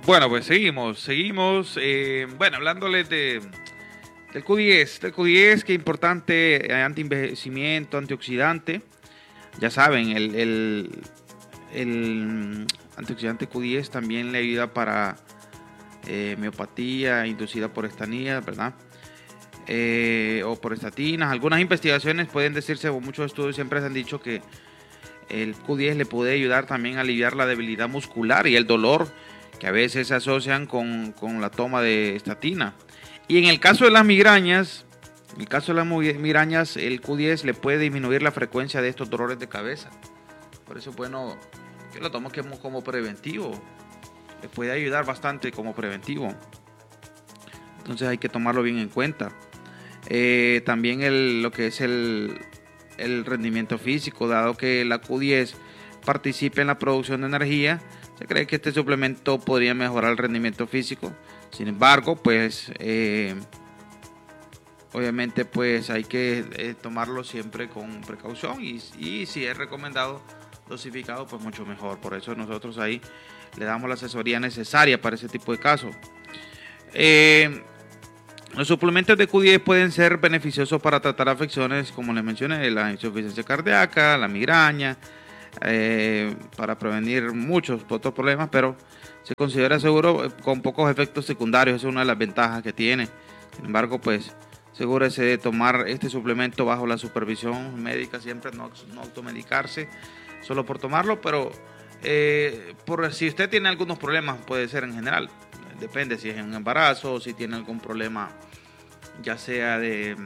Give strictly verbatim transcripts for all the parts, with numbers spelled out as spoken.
Bueno, pues seguimos, seguimos. Eh, bueno, hablándoles de, del Q diez. Del Q diez, que importante, eh, anti-envejecimiento, antioxidante. Ya saben, el, el, el antioxidante Q diez también le ayuda para eh, miopatía inducida por estatinas, ¿verdad? Eh, o por estatinas. Algunas investigaciones pueden decirse, o muchos estudios siempre se han dicho que el Q diez le puede ayudar también a aliviar la debilidad muscular y el dolor que a veces se asocian con, con la toma de estatina. Y en el caso de las migrañas, en el caso de las migrañas, el Q diez le puede disminuir la frecuencia de estos dolores de cabeza. Por eso es bueno que lo tomemos como preventivo. Le puede ayudar bastante como preventivo. Entonces hay que tomarlo bien en cuenta. Eh, también el, lo que es el, el rendimiento físico, dado que la Q diez participa en la producción de energía, se cree que este suplemento podría mejorar el rendimiento físico. Sin embargo, pues eh, obviamente pues hay que eh, tomarlo siempre con precaución y, y si es recomendado dosificado, pues mucho mejor. Por eso nosotros ahí le damos la asesoría necesaria para ese tipo de casos. Eh, los suplementos de Q diez pueden ser beneficiosos para tratar afecciones, como les mencioné, la insuficiencia cardíaca, la migraña, eh, para prevenir muchos otros problemas, pero se considera seguro con pocos efectos secundarios. Esa es una de las ventajas que tiene. Sin embargo, pues asegúrese de tomar este suplemento bajo la supervisión médica, siempre no, no automedicarse solo por tomarlo, pero eh, por, si usted tiene algunos problemas, puede ser en general, depende si es en un embarazo o si tiene algún problema, ya sea de,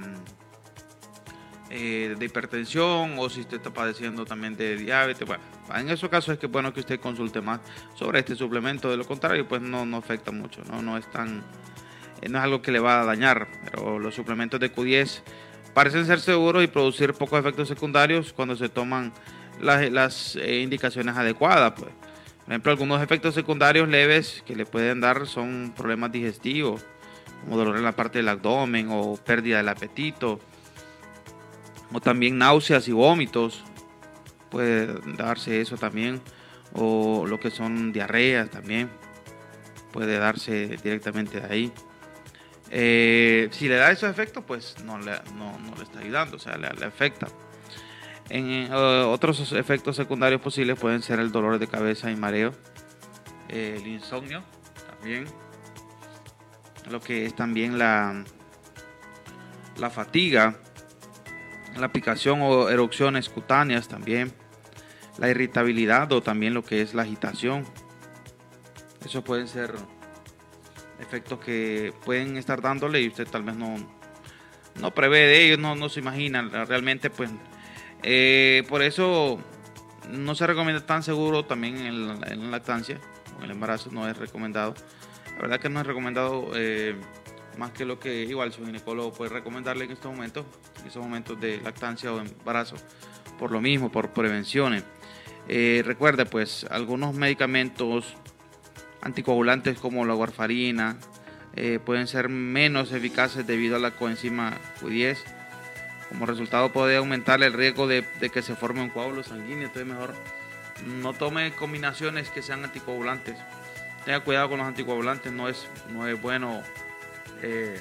eh, de hipertensión o si usted está padeciendo también de diabetes. Bueno, en esos casos es que bueno que usted consulte más sobre este suplemento. De lo contrario, pues no, no afecta mucho, no, no es tan, no es algo que le va a dañar. Pero los suplementos de Q diez parecen ser seguros y producir pocos efectos secundarios cuando se toman las, las eh, indicaciones adecuadas, pues. Por ejemplo, algunos efectos secundarios leves que le pueden dar son problemas digestivos, como dolor en la parte del abdomen o pérdida del apetito, o también náuseas y vómitos, puede darse eso también, o lo que son diarreas también, puede darse directamente de ahí. Eh, si le da esos efectos, pues no le, no, no le está ayudando, o sea, le, le afecta. En, uh, otros efectos secundarios posibles pueden ser el dolor de cabeza y mareo, eh, el insomnio también, lo que es también la, la fatiga, la picación o erupciones cutáneas también, la irritabilidad o también lo que es la agitación. Esos pueden ser efectos que pueden estar dándole y usted tal vez no, no prevé de ellos, no, no se imagina realmente, pues. Eh, por eso no se recomienda tan seguro también en la, en la lactancia, en el embarazo no es recomendado. La verdad que no es recomendado eh, más que lo que igual su ginecólogo puede recomendarle en estos momentos, en estos momentos de lactancia o embarazo, por lo mismo, por prevenciones. Eh, recuerde pues algunos medicamentos anticoagulantes como la warfarina eh, pueden ser menos eficaces debido a la coenzima Q diez. Como resultado puede aumentar el riesgo de, de que se forme un coágulo sanguíneo. Entonces mejor no tome combinaciones que sean anticoagulantes. Tenga cuidado con los anticoagulantes, no es, no es bueno eh,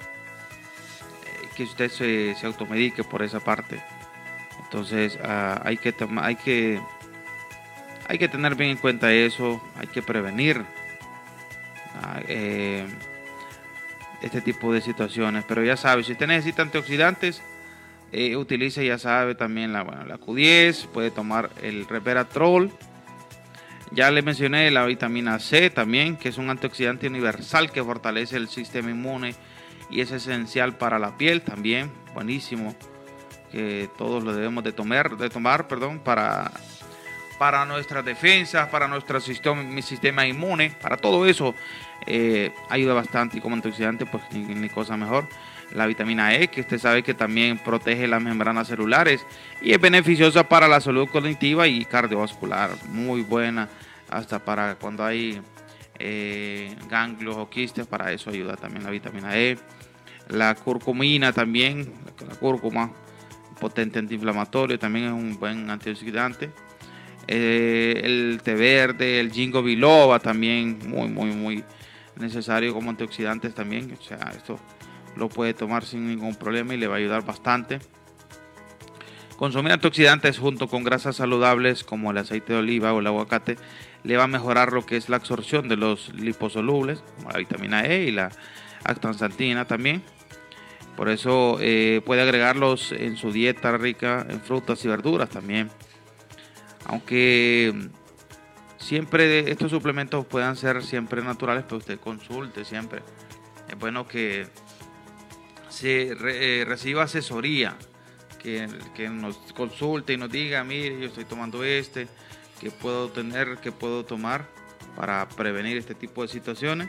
que usted se, se automedique por esa parte. Entonces uh, hay, que hay, que, hay que tener bien en cuenta eso, hay que prevenir uh, eh, este tipo de situaciones. Pero ya sabe, si usted necesita antioxidantes, Eh, utilice, ya sabe, también la, bueno, la Q diez, puede tomar el Resveratrol. Ya le mencioné la vitamina C también, que es un antioxidante universal que fortalece el sistema inmune y es esencial para la piel también, buenísimo, que todos lo debemos de tomar, de tomar perdón, para, para nuestras defensas, para nuestro sistema, mi sistema inmune, para todo eso eh, ayuda bastante y como antioxidante pues ni, ni cosa mejor. La vitamina E, que usted sabe que también protege las membranas celulares y es beneficiosa para la salud cognitiva y cardiovascular, muy buena hasta para cuando hay eh, ganglios o quistes, para eso ayuda también la vitamina E. La curcumina también, la cúrcuma, potente antiinflamatorio, también es un buen antioxidante. eh, el té verde, el ginkgo biloba también, muy, muy, muy necesario como antioxidantes también. O sea, esto lo puede tomar sin ningún problema y le va a ayudar bastante. Consumir antioxidantes junto con grasas saludables como el aceite de oliva o el aguacate le va a mejorar lo que es la absorción de los liposolubles, como la vitamina E y la astaxantina también. Por eso eh, puede agregarlos en su dieta rica en frutas y verduras también. Aunque siempre estos suplementos puedan ser siempre naturales, pero usted consulte siempre. Es bueno que se re, eh, reciba asesoría, que, que nos consulte y nos diga, mire, yo estoy tomando este, que puedo tener, que puedo tomar para prevenir este tipo de situaciones.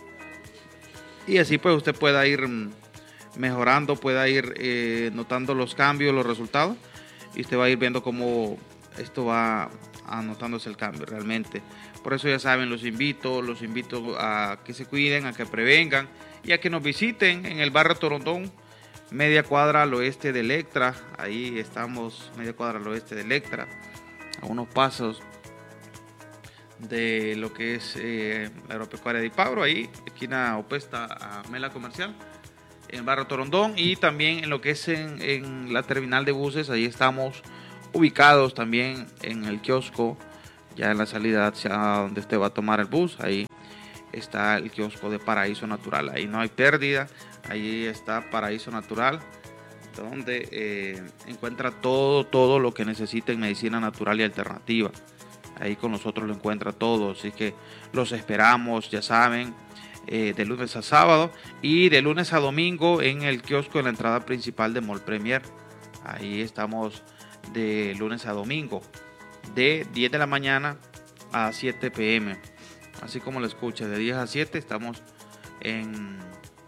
Y así pues usted pueda ir mejorando, pueda ir eh, notando los cambios, los resultados, y usted va a ir viendo cómo esto va anotándose el cambio realmente. Por eso ya saben, los invito, los invito a que se cuiden, a que prevengan y a que nos visiten en el barrio Torondón, media cuadra al oeste de Electra. Ahí estamos, media cuadra al oeste de Electra, a unos pasos de lo que es eh, la agropecuaria de Ipabro, ahí esquina opuesta a Mela Comercial, en el barrio Torondón, y también en lo que es en, en la terminal de buses. Ahí estamos ubicados también en el kiosco, ya en la salida hacia donde usted va a tomar el bus. Ahí está el kiosco de Paraíso Natural, ahí no hay pérdida, ahí está Paraíso Natural, donde eh, encuentra todo, todo lo que necesita en medicina natural y alternativa. Ahí con nosotros lo encuentra todo, así que los esperamos, ya saben, eh, de lunes a sábado y de lunes a domingo en el kiosco en la entrada principal de Mall Premier. Ahí estamos de lunes a domingo, de diez de la mañana a siete pe eme, así como lo escucha, de diez a siete estamos en,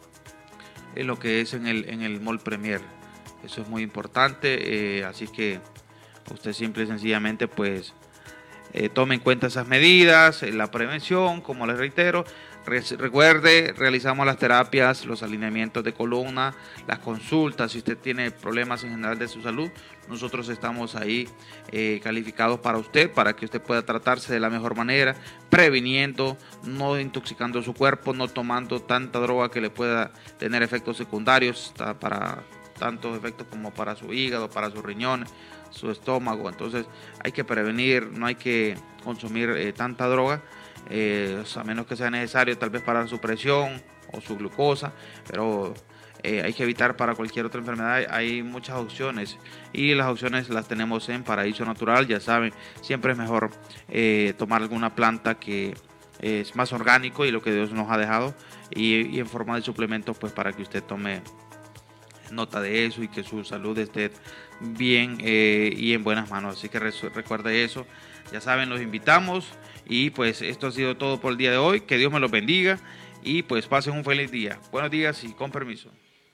en lo que es en el, en el Mall Premier. Eso es muy importante, eh, así que usted simple y sencillamente pues Eh, tome en cuenta esas medidas, eh, la prevención, como les reitero. Re recuerde, realizamos las terapias, los alineamientos de columna, las consultas. Si usted tiene problemas en general de su salud, nosotros estamos ahí eh, calificados para usted, para que usted pueda tratarse de la mejor manera, previniendo, no intoxicando su cuerpo, no tomando tanta droga que le pueda tener efectos secundarios, para tantos efectos como para su hígado, para sus riñones, su estómago. Entonces hay que prevenir, no hay que consumir eh, tanta droga, eh, a menos que sea necesario tal vez para su presión o su glucosa, pero eh, hay que evitar para cualquier otra enfermedad. Hay muchas opciones y las opciones las tenemos en Paraíso Natural. Ya saben, siempre es mejor eh, tomar alguna planta que es más orgánico y lo que Dios nos ha dejado, y, y en forma de suplementos, pues para que usted tome nota de eso y que su salud esté bien eh, y en buenas manos. Así que recuerde eso, ya saben, los invitamos. Y pues esto ha sido todo por el día de hoy. Que Dios me los bendiga y pues pasen un feliz día. Buenos días y con permiso.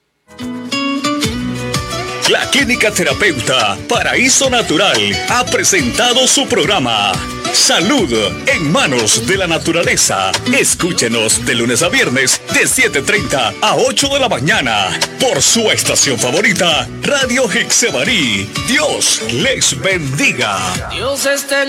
La Clínica Terapeuta Paraíso Natural ha presentado su programa Salud en Manos de la Naturaleza. Escúchenos de lunes a viernes de siete treinta a ocho de la mañana por su estación favorita, Radio Hexemarí. Dios les bendiga. Dios esté